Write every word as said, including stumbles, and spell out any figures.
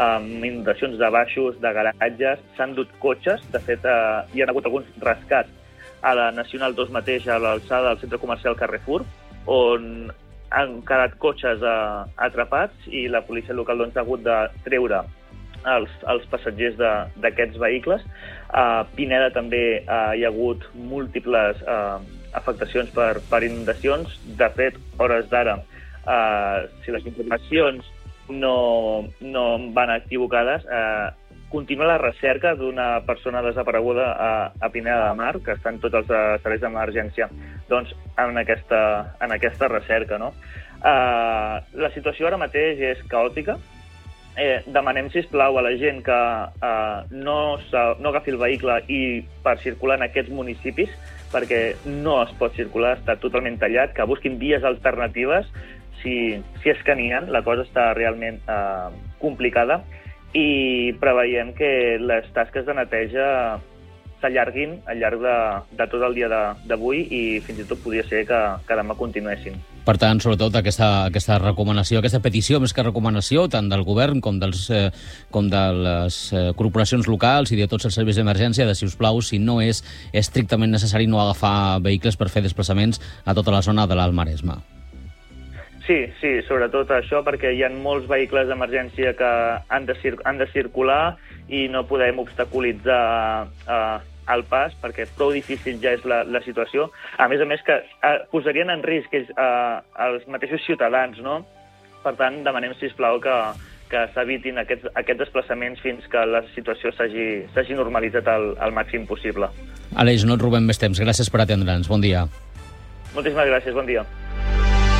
amb inundacions de baixos, de garatges, s'han dut cotxes. De fet, eh, hi ha hagut alguns rescats a la Nacional dos mateix, a l'alçada del centre comercial Carrefour, on han quedat cotxes eh, atrapats i la policia local doncs, ha hagut de treure els, els passatgers d'aquests vehicles. A Pineda també eh, hi ha hagut múltiples eh, afectacions per, per inundacions. De fet, hores d'ara, eh, si les informacions no, no van equivocades, eh, continua la recerca d'una persona desapareguda a, a Pineda de Mar, que estan tots els serveis d'emergència doncs, en, aquesta, en aquesta recerca. No? Uh, la situació ara mateix és caòtica. Eh, demanem, sisplau, a la gent que uh, no, no agafi el vehicle i per circular en aquests municipis, perquè no es pot circular, està totalment tallat, que busquin vies alternatives. Si, si és que n'hi ha, la cosa està realment uh, complicada, i preveiem que les tasques de neteja s'allarguin al llarg de, de tot el dia d'avui i fins i tot podria ser que, que demà continuessin. Per tant, sobretot aquesta, aquesta recomanació, aquesta petició, més que recomanació, tant del govern com, dels, eh, com de les eh, corporacions locals i de tots els serveis d'emergència, de, si us plau, si no és estrictament necessari, no agafar vehicles per fer desplaçaments a tota la zona de l'Alt Maresme. Sí, sí, sobretot això, perquè hi ha molts vehicles d'emergència que han de, cir han de circular i no podem obstaculitzar eh, el pas, perquè prou difícil ja és la, la situació. A més a més, que eh, posarien en risc ells, eh, els mateixos ciutadans, no? Per tant, demanem, sisplau, que, que s'evitin aquests, aquests desplaçaments fins que la situació s'hagi normalitzat al, al màxim possible. Aleix, no et robem més temps. Gràcies per atendre'ns. Bon dia. Moltíssimes gràcies. Bon dia.